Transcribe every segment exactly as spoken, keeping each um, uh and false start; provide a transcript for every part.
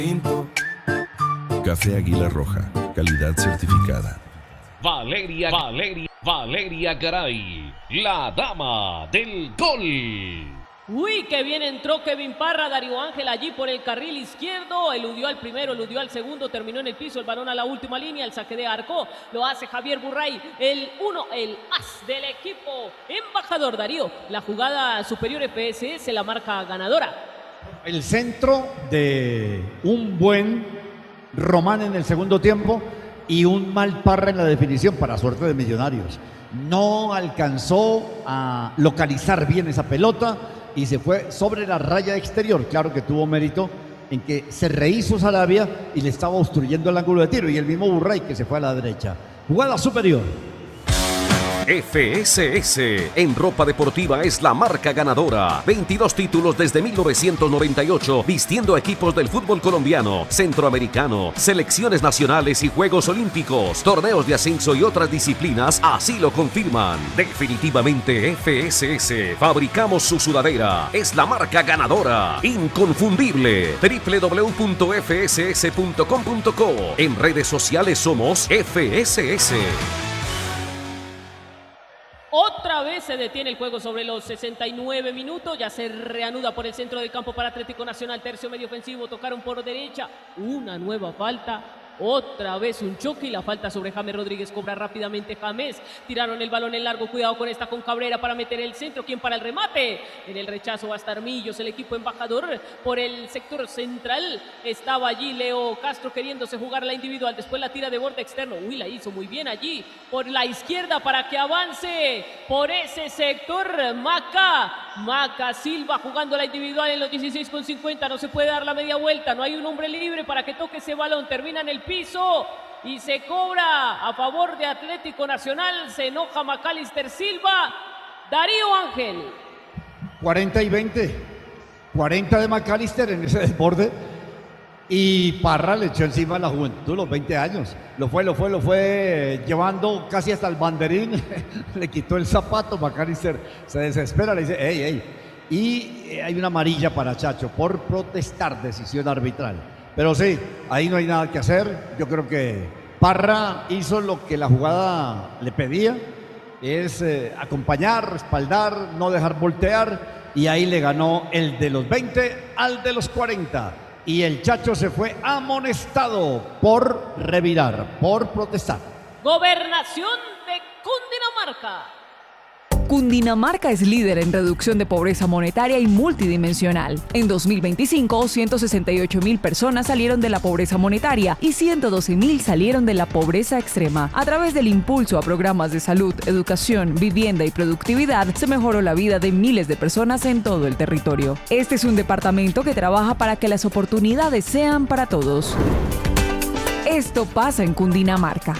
Café Águila Roja, calidad certificada. Valeria, Valeria, Valeria Garay, la dama del gol. Uy, que bien entró Kevin Parra, Darío Ángel allí por el carril izquierdo, eludió al primero, eludió al segundo, terminó en el piso, el balón a la última línea, el saque de arco, lo hace Javier Burray, el uno, el as del equipo embajador. Darío, la jugada superior F S S, la marca ganadora. El centro de un buen Román en el segundo tiempo y un mal Parra en la definición, para suerte de Millonarios. No alcanzó a localizar bien esa pelota y se fue sobre la raya exterior. Claro que tuvo mérito en que se rehizo Sarabia y le estaba obstruyendo el ángulo de tiro, y el mismo Burray que se fue a la derecha. Jugada superior. F S S en ropa deportiva es la marca ganadora. veintidós títulos desde mil novecientos noventa y ocho, vistiendo equipos del fútbol colombiano, centroamericano, selecciones nacionales y Juegos Olímpicos, torneos de ascenso y otras disciplinas así lo confirman. Definitivamente F S S, fabricamos su sudadera, es la marca ganadora, inconfundible. doble u doble u doble u punto f s s punto com punto co. En redes sociales somos F S S. Otra vez se detiene el juego sobre los sesenta y nueve minutos, ya se reanuda por el centro del campo para Atlético Nacional, tercio medio ofensivo, tocaron por derecha, una nueva falta. Otra vez un choque y la falta sobre James Rodríguez, cobra rápidamente James, tiraron el balón en largo, cuidado con esta con Cabrera para meter el centro, ¿quién para el remate? En el rechazo va a estar Millos, el equipo embajador por el sector central, estaba allí Leo Castro queriéndose jugar la individual, después la tira de borde externo, uy, la hizo muy bien allí, por la izquierda para que avance por ese sector Maca, Maca Silva jugando la individual en los dieciséis con cincuenta, no se puede dar la media vuelta, no hay un hombre libre para que toque ese balón, termina en el piso y se cobra a favor de Atlético Nacional, se enoja Macalister Silva. Darío Ángel. cuarenta y veinte, cuarenta de Macalister en ese desborde, y Parra le echó encima a la juventud, los veinte años, lo fue, lo fue, lo fue llevando casi hasta el banderín, le quitó el zapato, Macalister se desespera, le dice, hey, hey, y hay una amarilla para Chacho por protestar, decisión arbitral. Pero sí, ahí no hay nada que hacer. Yo creo que Parra hizo lo que la jugada le pedía, es eh, acompañar, respaldar, no dejar voltear, y ahí le ganó el de los veinte al de los cuarenta. Y el Chacho se fue amonestado por revirar, por protestar. Gobernación de Cundinamarca. Cundinamarca es líder en reducción de pobreza monetaria y multidimensional. En dos mil veinticinco, ciento sesenta y ocho mil personas salieron de la pobreza monetaria y ciento doce mil salieron de la pobreza extrema. A través del impulso a programas de salud, educación, vivienda y productividad, se mejoró la vida de miles de personas en todo el territorio. Este es un departamento que trabaja para que las oportunidades sean para todos. Esto pasa en Cundinamarca.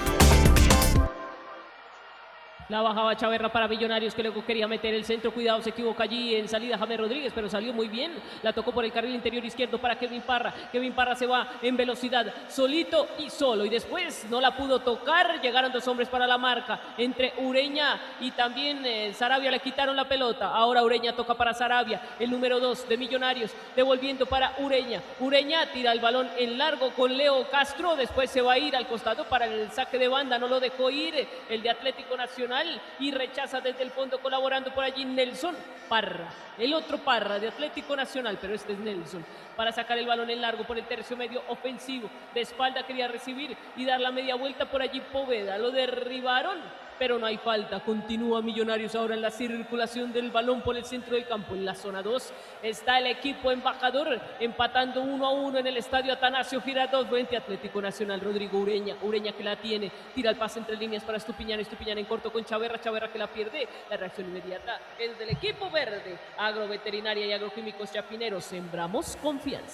La bajaba Chaverra para Millonarios, que luego quería meter el centro. Cuidado, se equivoca allí en salida James Rodríguez, pero salió muy bien. La tocó por el carril interior izquierdo para Kevin Parra. Kevin Parra se va en velocidad, solito y solo. Y después no la pudo tocar. Llegaron dos hombres para la marca. Entre Ureña y también eh, Sarabia le quitaron la pelota. Ahora Ureña toca para Sarabia, el número dos de Millonarios. Devolviendo para Ureña. Ureña tira el balón en largo con Leo Castro. Después se va a ir al costado para el saque de banda. No lo dejó ir el de Atlético Nacional. Y rechaza desde el fondo, colaborando por allí Nelson Parra, el otro Parra de Atlético Nacional, pero este es Nelson, para sacar el balón en largo por el tercio medio ofensivo. De espalda quería recibir y dar la media vuelta por allí Poveda, lo derribaron, pero no hay falta. Continúa Millonarios ahora en la circulación del balón por el centro del campo. En la zona dos está el equipo embajador empatando uno a uno en el estadio Atanasio Girardot frente a Atlético Nacional. Rodrigo Ureña, Ureña que la tiene, tira el pase entre líneas para Estupiñán, Estupiñán en corto con Chaverra, Chaverra que la pierde. La reacción inmediata es del equipo verde. Agroveterinaria y Agroquímicos Chapinero, sembramos confianza.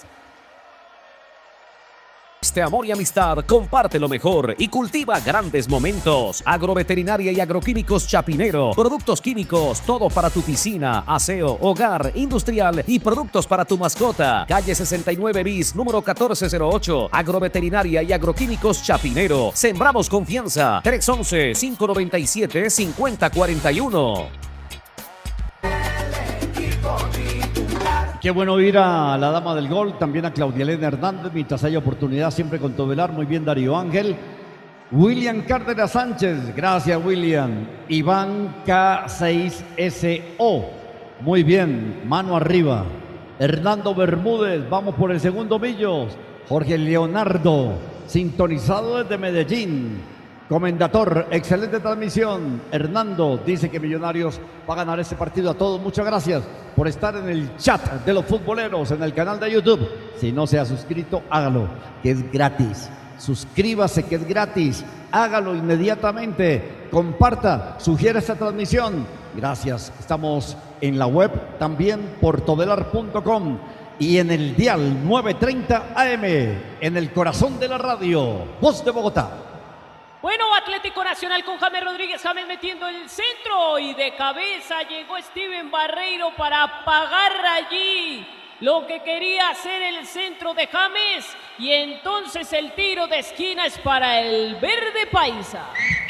Este amor y amistad, comparte lo mejor y cultiva grandes momentos. Agroveterinaria y Agroquímicos Chapinero. Productos químicos, todo para tu piscina, aseo, hogar, industrial y productos para tu mascota. Calle sesenta y nueve bis, número catorce cero ocho. Agroveterinaria y Agroquímicos Chapinero. Sembramos confianza. tres once, cinco noventa y siete, cincuenta cuarenta y uno. El equipo titular. Qué bueno ir a la dama del gol, también a Claudia Elena Hernández, mientras haya oportunidad siempre con Todelar. Muy bien, Darío Ángel. William Cárdenas Sánchez, gracias William. Iván K seis S O, muy bien, mano arriba. Hernando Bermúdez, vamos por el segundo millo. Jorge Leonardo, sintonizado desde Medellín. Comendator, excelente transmisión. Hernando dice que Millonarios va a ganar este partido. A todos, muchas gracias por estar en el chat de los futboleros en el canal de YouTube. Si no se ha suscrito, hágalo, que es gratis. Suscríbase, que es gratis. Hágalo inmediatamente. Comparta, sugiera esta transmisión. Gracias. Estamos en la web también por todelar punto com y en el dial novecientos treinta A M, en el corazón de la radio, Voz de Bogotá. Bueno, Atlético Nacional con James Rodríguez, James metiendo el centro y de cabeza llegó Steven Barreiro para apagar allí lo que quería hacer el centro de James, y entonces el tiro de esquina es para el verde paisa.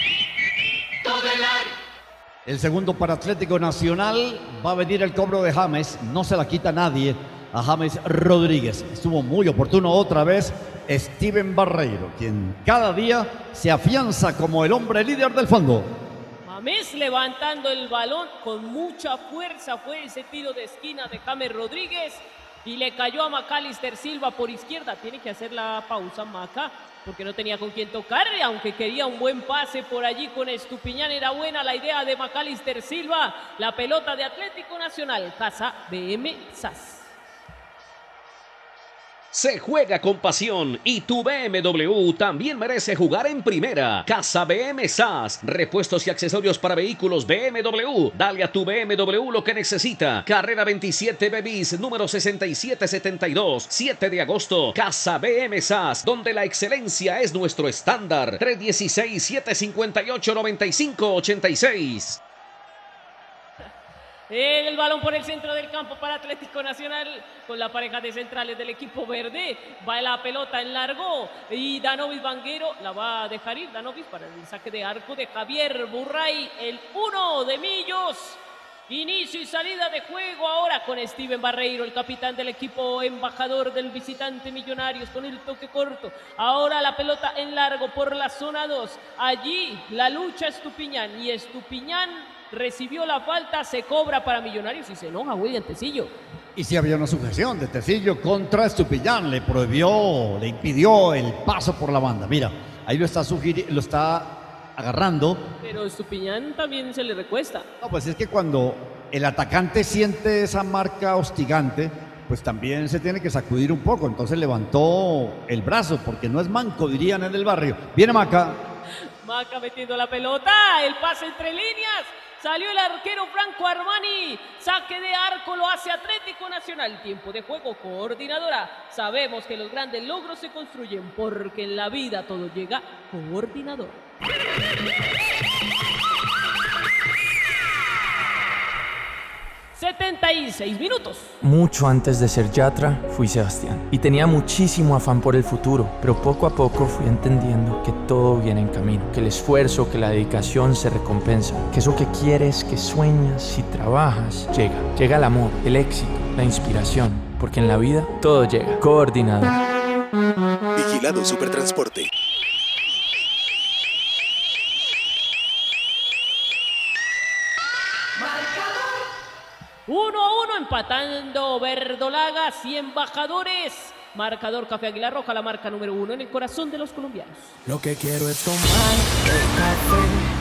El segundo para Atlético Nacional, va a venir el cobro de James, no se la quita nadie a James Rodríguez. Estuvo muy oportuno otra vez Steven Barreiro, quien cada día se afianza como el hombre líder del fondo. James levantando el balón con mucha fuerza, fue ese tiro de esquina de James Rodríguez y le cayó a Macalister Silva por izquierda. Tiene que hacer la pausa Maca porque no tenía con quién tocar, aunque quería un buen pase por allí con Estupiñán. Era buena la idea de Macalister Silva. La pelota de Atlético Nacional, Casa B M S A S. Se juega con pasión y tu B M W también merece jugar en primera. Casa B M S A S, repuestos y accesorios para vehículos B M W. Dale a tu B M W lo que necesita. Carrera veintisiete B bis, número sesenta y siete setenta y dos, siete de agosto. Casa B M S A S, donde la excelencia es nuestro estándar. tres uno seis, siete cinco ocho, nueve cinco ocho seis. El balón por el centro del campo para Atlético Nacional con la pareja de centrales del equipo verde. Va la pelota en largo y Danovis Vanguero la va a dejar ir. Danovis para el saque de arco de Javier Burray. El uno de Millos. Inicio y salida de juego ahora con Steven Barreiro, el capitán del equipo embajador del visitante Millonarios, con el toque corto. Ahora la pelota en largo por la zona dos. Allí la lucha Estupiñán y Estupiñán recibió la falta, se cobra para Millonarios y se enoja William Tecillo. Y si había una sujeción de Tecillo contra Estupiñán, le prohibió, le impidió el paso por la banda. Mira, ahí lo está sugiri- lo está agarrando. Pero Estupiñán también se le recuesta. No, pues es que cuando el atacante siente esa marca hostigante, pues también se tiene que sacudir un poco. Entonces levantó el brazo, porque no es manco, dirían en el barrio. Viene Maca. Maca metiendo la pelota, el pase entre líneas. Salió el arquero Franco Armani. Saque de arco lo hace Atlético Nacional. Tiempo de juego, coordinadora. Sabemos que los grandes logros se construyen porque en la vida todo llega coordinador. setenta y seis minutos. Mucho antes de ser Yatra, fui Sebastián. Y tenía muchísimo afán por el futuro, pero poco a poco fui entendiendo que todo viene en camino, que el esfuerzo, que la dedicación se recompensa, que eso que quieres, que sueñas y trabajas, llega. Llega el amor, el éxito, la inspiración, porque en la vida todo llega. Coordinador. Vigilado Supertransporte. uno a uno empatando Verdolagas y Embajadores. Marcador Café Águila Roja, la marca número uno en el corazón de los colombianos. Lo que quiero es tomar el café